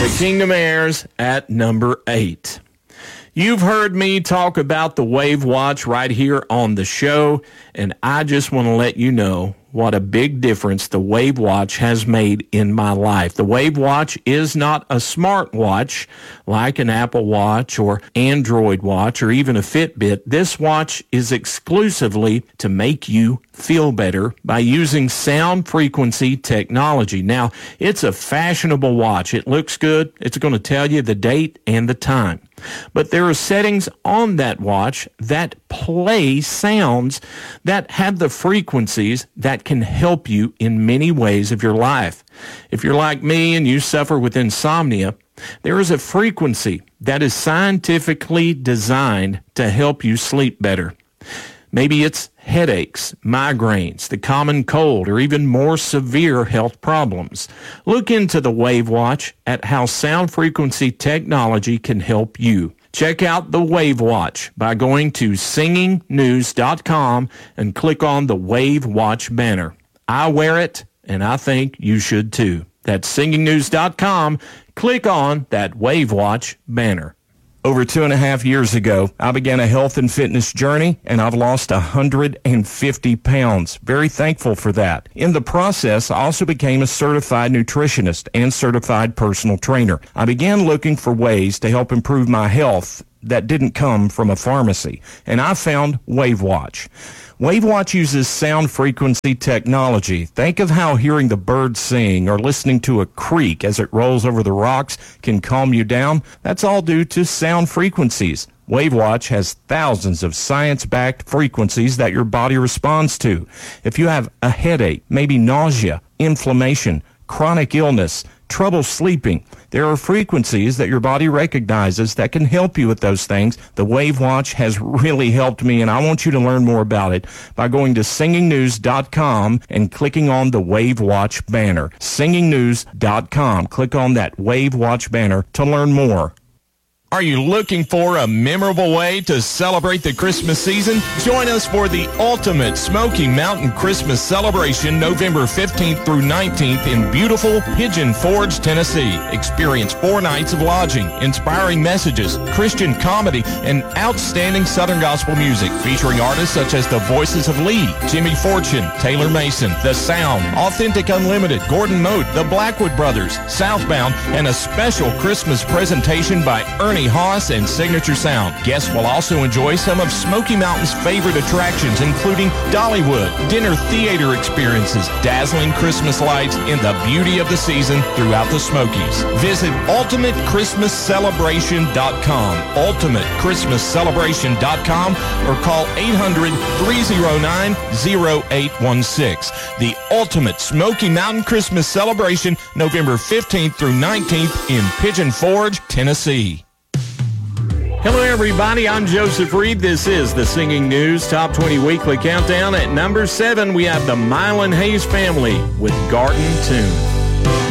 The Kingdom Heirs at number 8. You've heard me talk about the Wave Watch right here on the show, and I just want to let you know what a big difference the Wave Watch has made in my life. The Wave Watch is not a smartwatch like an Apple Watch or Android Watch or even a Fitbit. This watch is exclusively to make you feel better by using sound frequency technology. Now, it's a fashionable watch. It looks good. It's going to tell you the date and the time. But there are settings on that watch that play sounds that have the frequencies that can help you in many ways of your life. If you're like me and you suffer with insomnia, there is a frequency that is scientifically designed to help you sleep better. Maybe it's headaches, migraines, the common cold, or even more severe health problems. Look into the Wave Watch at how sound frequency technology can help you. Check out the Wave Watch by going to singingnews.com and click on the Wave Watch banner. I wear it, and I think you should too. That's singingnews.com. Click on that Wave Watch banner. Over 2.5 years ago, I began a health and fitness journey, and I've lost 150 pounds. Very thankful for that. In the process, I also became a certified nutritionist and certified personal trainer. I began looking for ways to help improve my health that didn't come from a pharmacy, and I found Wave Watch. Wave Watch uses sound frequency technology. Think of how hearing the birds sing or listening to a creek as it rolls over the rocks can calm you down. That's all due to sound frequencies. Wave Watch has thousands of science-backed frequencies that your body responds to. If you have a headache, maybe nausea, inflammation, chronic illness, trouble sleeping, there are frequencies that your body recognizes that can help you with those things. The Wave Watch has really helped me, and I want you to learn more about it by going to singingnews.com and clicking on the Wave Watch banner. Singingnews.com. Click on that Wave Watch banner to learn more. Are you looking for a memorable way to celebrate the Christmas season? Join us for the ultimate Smoky Mountain Christmas celebration November 15th through 19th in beautiful Pigeon Forge, Tennessee. Experience 4 nights of lodging, inspiring messages, Christian comedy, and outstanding Southern gospel music featuring artists such as the Voices of Lee, Jimmy Fortune, Taylor Mason, The Sound, Authentic Unlimited, Gordon Mote, the Blackwood Brothers, Southbound, and a special Christmas presentation by Ernie Haas and Signature Sound. Guests will also enjoy some of Smoky Mountain's favorite attractions, including Dollywood, dinner theater experiences, dazzling Christmas lights, and the beauty of the season throughout the Smokies. Visit UltimateChristmasCelebration.com, UltimateChristmasCelebration.com, or call 800-309-0816. The Ultimate Smoky Mountain Christmas Celebration, November 15th through 19th in Pigeon Forge, Tennessee. Hello, everybody. I'm Joseph Reed. This is the Singing News Top 20 Weekly Countdown. At number 7, we have the Mylan Hayes family with Garden Tune.